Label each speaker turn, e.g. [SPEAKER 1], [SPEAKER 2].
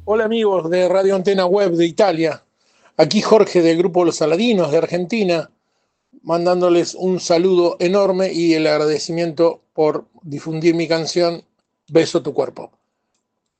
[SPEAKER 1] Hola amigos de Radio Antena Web de Italia. Aquí Jorge del grupo Los Saladinos de Argentina, mandándoles un saludo enorme y el agradecimiento por difundir mi canción Beso tu cuerpo.